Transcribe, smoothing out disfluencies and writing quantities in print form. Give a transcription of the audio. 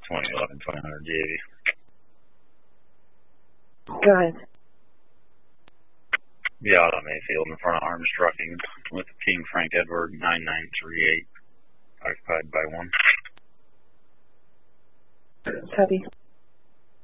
2011 2000 GAV. Go ahead. Be out on Mayfield in front of Arms Trucking with King Frank Edward 9938, occupied by 1. Copy.